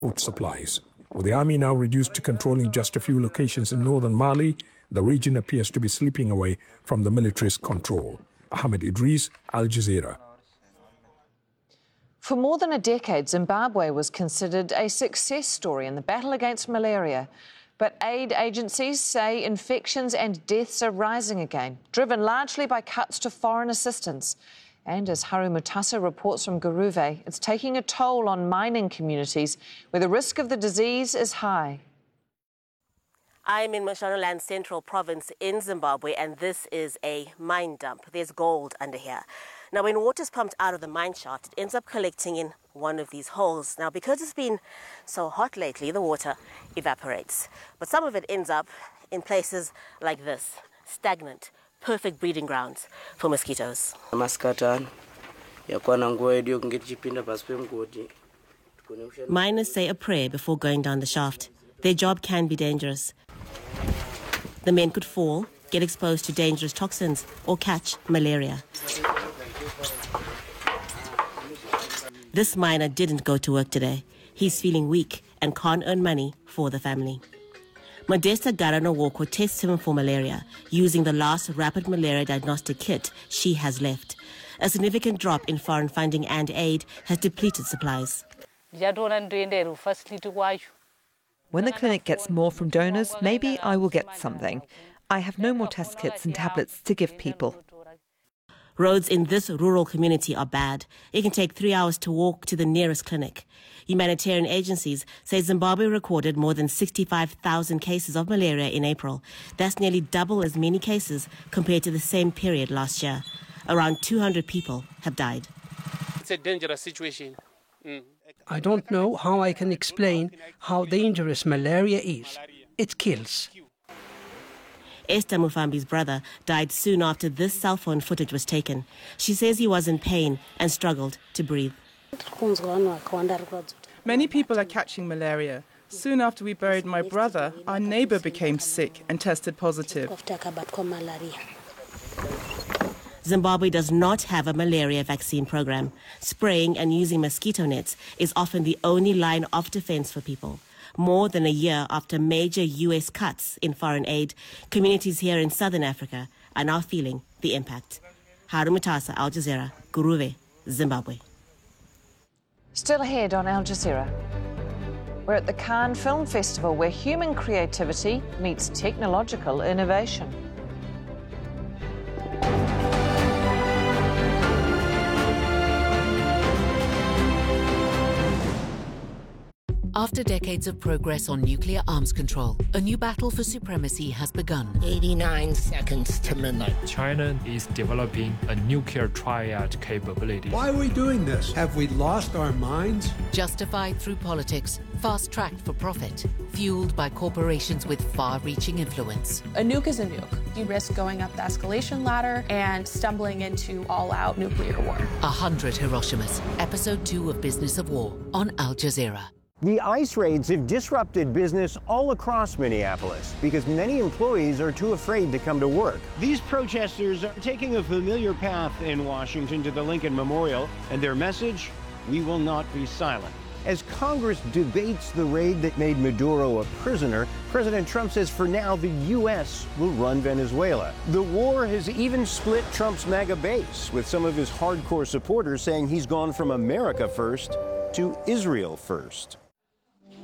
food supplies. With the army now reduced to controlling just a few locations in northern Mali, the region appears to be slipping away from the military's control. Ahmed Idris, Al Jazeera. For more than a decade, Zimbabwe was considered a success story in the battle against malaria. But aid agencies say infections and deaths are rising again, driven largely by cuts to foreign assistance. And as Haru Mutasa reports from Guruve, it's taking a toll on mining communities where the risk of the disease is high. I'm in Mashonaland Central Province in Zimbabwe, and this is a mine dump. There's gold under here. Now, when water is pumped out of the mine shaft, it ends up collecting in one of these holes. Now, because it's been so hot lately, the water evaporates. But some of it ends up in places like this, stagnant, perfect breeding grounds for mosquitoes. Miners say a prayer before going down the shaft. Their job can be dangerous. The men could fall, get exposed to dangerous toxins, or catch malaria. This miner didn't go to work today. He's feeling weak and can't earn money for the family. Modesta Garanowoko tests him for malaria using the last rapid malaria diagnostic kit she has left. A significant drop in foreign funding and aid has depleted supplies. When the clinic gets more from donors, maybe I will get something. I have no more test kits and tablets to give people. Roads in this rural community are bad. It can take 3 hours to walk to the nearest clinic. Humanitarian agencies say Zimbabwe recorded more than 65,000 cases of malaria in April. That's nearly double as many cases compared to the same period last year. Around 200 people have died. It's a dangerous situation. I don't know how I can explain how dangerous malaria is. It kills. Esther Mufambi's brother died soon after this cell phone footage was taken. She says he was in pain and struggled to breathe. Many people are catching malaria. Soon after we buried my brother, our neighbor became sick and tested positive. Zimbabwe does not have a malaria vaccine program. Spraying and using mosquito nets is often the only line of defense for people. More than a year after major U.S. cuts in foreign aid, communities here in southern Africa are now feeling the impact. Haru Mutasa, Al Jazeera, Guruve, Zimbabwe. Still ahead on Al Jazeera. We're at the Cannes Film Festival, where human creativity meets technological innovation. After decades of progress on nuclear arms control, a new battle for supremacy has begun. 89 seconds to midnight. China is developing a nuclear triad capability. Why are we doing this? Have we lost our minds? Justified through politics, fast-tracked for profit, fueled by corporations with far-reaching influence. A nuke is a nuke. You risk going up the escalation ladder and stumbling into all-out nuclear war. 100 Hiroshimas, Episode 2 of Business of War on Al Jazeera. The ICE raids have disrupted business all across Minneapolis because many employees are too afraid to come to work. These protesters are taking a familiar path in Washington to the Lincoln Memorial, and their message, we will not be silent. As Congress debates the raid that made Maduro a prisoner, President Trump says for now the U.S. will run Venezuela. The war has even split Trump's MAGA base, with some of his hardcore supporters saying he's gone from America first to Israel first.